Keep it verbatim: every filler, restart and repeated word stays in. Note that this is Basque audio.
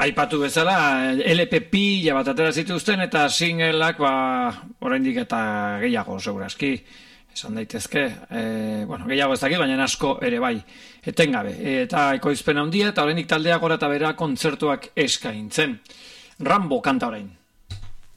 Aipatu bezala, L P pila bat atera zituzten eta singleak ba, oraindik eta gehiago segurazki. Esan daitezke, e, bueno, gehiago ez dakit, baina asko ere bai, etengabe. Eta ekoizpen handia eta oraindik taldea gora eta bera kontzertuak eskaintzen. Rambo kanta orain.